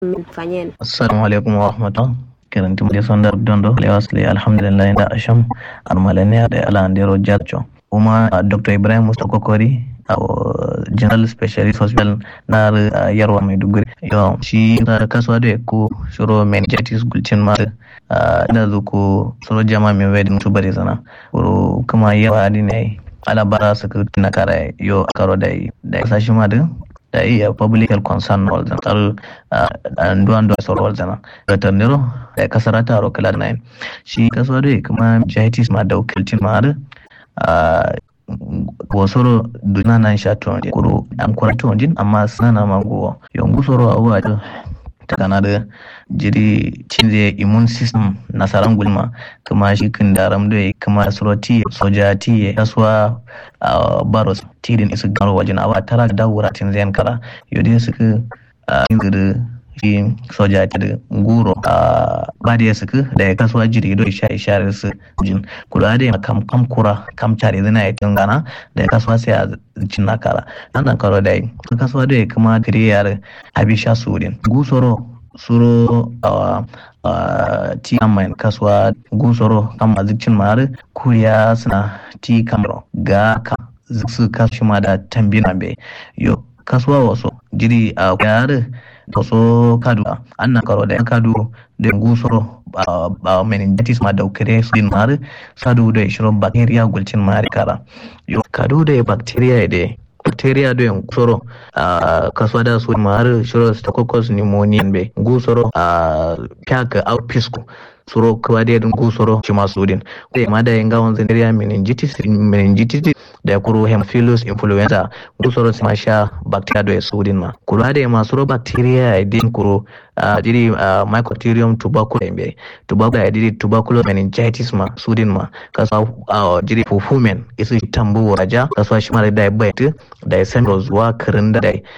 fanyen. Assalamu alaikum wa rahmatullah. Kiranti mu sonda dondo lewasle alhamdulillah da asham armalene da ala andero jatcho. Kuma Dr. Ibrahim Musta Kokori General Specialist Hospital na Yarwa Maiduguri. Yo shi kasuwa da ko shiro meningitis gulcin ma ina zuko soro jama mai wedin su bare sana. Kuma yawa ne ala bara su na kara yo karo da sashi ma da iya public health concern wal da tar ando soro wal da tarnero da kasarata ro kala 9 shi kasuwa da kuma meningitis ma da gulcin ma da wasoro duna nan shato kuro an kwarto din amma sana mago yongu soro awa ta kanada jiri cinze immune system nasaran gulma kuma shi kin daram da kuma suroti soja ti kaswa baros tidin isu garo wajin awa tara da wuratin zayan kara yode suka inzuru shi soja ta da guro ba da suka da kasuwa jiri do ishare su jin kula da kam kura kam tare zina ya tungana da kasuwa sai a cin nakara nan karo da kasuwa da kuma gire yar habisha sudin gusoro suro ti amain kasuwa gusoro kam azicin mare kuriya suna ti kamro ga ka su kashi ma da tambina be yo kasuwa waso jiri a yare da so kadu annan karo da kadu da gusoro meningitis ma da ukire su din mare sadu da shiro bacteria gulcin mare kara yo kadu da bacteria da bacteria do yan gusoro kasuwa da su mare shiro staphylococcus pneumoniae be gusoro pyaka outpisco suro kwa da gusoro shi masu din da ma da yanga wanzan meningitis da kuro hemophilus influenza gusoro ma sha bacteria do sudin ma kula da ma suro bacteria idin kuro diri mycobacterium tuberculosis diri tuberculosis meningitis ma sudin ma kasa diri fufumen isu tambu raja kasa shi ma da bait da sendro zuwa kirinda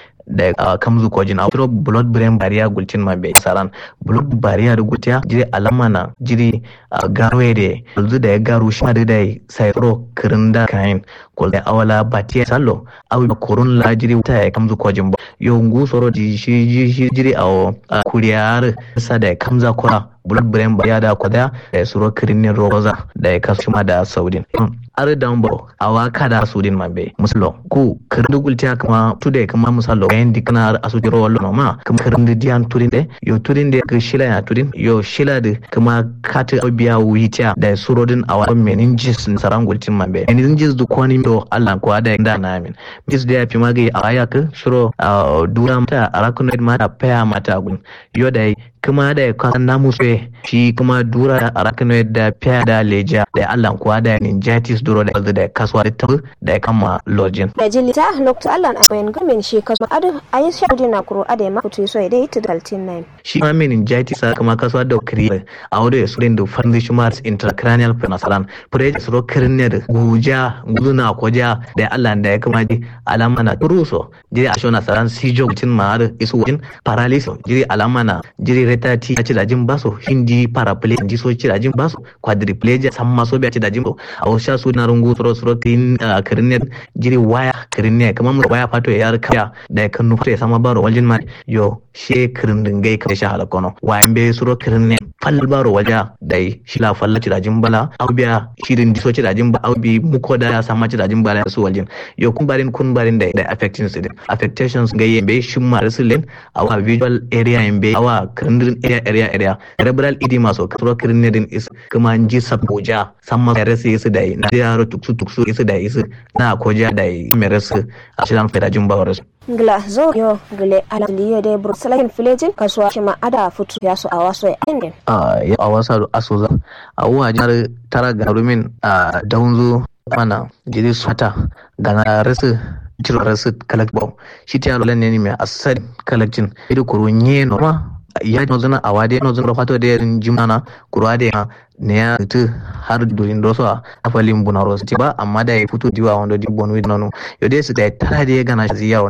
da kamzu kojin a firo blood brain barrier gulcin ma bai saran blood barrier da gutiya jiri alama na jiri garwe da yanzu da ya garu shi ma da sai firo kirinda kain ko da awala batiya sallo awi korun la jiri ta ya kamzu kojin ba yongu soro shi jiri a kuriyar sa da kamza kora blood brain barrier da kwada da suro kirinin roza da ya kasu ma da saudin are dambo awa kada sudin mabe muslo ku kirdu gultiya kuma tude kuma musalo gain dikna asuti rollo ma kuma kirdu dian turinde yo turinde ke shila ya turin yo shila de kuma kata biya wuita da surodin awa meningitis saran gultin mabe meningitis du kwani do Allah ko da inda na amin bis da yafi magi awaya ka shiro dura mata arachnoid mata paya mata gun yo dai kuma da kwasan namu sai shi kuma dura arachnoid da paya da leja da Allah ko da meningitis duro da kasuwa ta da kama lojin da jilita lokto Allah a bayan gamin shi kasuwa adu ayi shaudi na kuro ade ma kutu so dai ta daltin 9 shi ma meningitis kuma kasuwa da kiri a wado su din da fanzi shi ma intracranial penicillin preje suro kirne da guja guzuna koja da Allah da ya kama ji alama na turuso jiri a shona saran sijo tin ma da isu wajin paralysis jiri alama na jiri retati a ci dajin baso hindi paraplegia ji so ci dajin baso quadriplegia samma so bi a ci dajin a washa su na rungu suro kirne jiri waya kirne kamar mu waya fato ya kaya da kan nufa ya sama baro waljin ma yo she kirndin gai ka sha halakono wayan be suro kirne fal baro waja dai shila falla ci dajin bala aubiya shirin diso ci dajin ba aubi muko da ya sama ci dajin bala su waljin yo kun barin da affections gai be shimma rasulin awa visual area be awa kirndin area cerebral edema so suro kirne din is kuma ji saboja samma resi su dai na yaro tuksu isu da isu na koja da merasu a shirin fedajin bawaras ngla zo yo gele alaliyo de bruxelles filejin kasuwa shi ma ada futu ya so awaso ya ende ya awasa asoza awuwa jar tara garumin daunzo mana jiri sata gana rasu jiro rasu kalakbau shi ta yalo ne mai asali kalakcin ido kurunye no ma ya no zana awade no zana fato da yarin jimana kurade ne ya tu har durin doso a afalin bunaro ba amma da ya fito diwa wanda dibon wi nanu yode su da tara da ya gana shi yawo